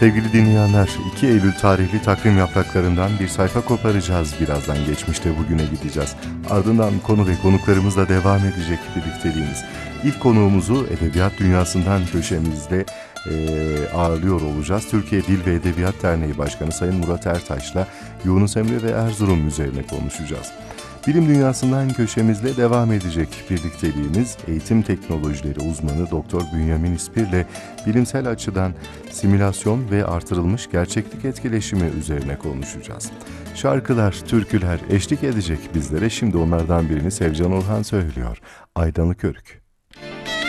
Sevgili dinleyenler, 2 Eylül tarihli takvim yapraklarından bir sayfa koparacağız. Birazdan geçmişte bugüne gideceğiz. Ardından konu ve konuklarımızla devam edecek birlikteliğimiz. İlk konuğumuzu edebiyat dünyasından köşemizde ağırlıyor olacağız. Türkiye Dil ve Edebiyat Derneği Başkanı Sayın Murat Ertaş'la Yunus Emre ve Erzurum üzerine konuşacağız. Bilim dünyasından köşemizle devam edecek birlikteliğimiz, eğitim teknolojileri uzmanı Doktor Bünyamin İspir'le bilimsel açıdan simülasyon ve artırılmış gerçeklik etkileşimi üzerine konuşacağız. Şarkılar, türküler eşlik edecek bizlere. Şimdi onlardan birini Sevcan Orhan söylüyor. Aydanlık Örük.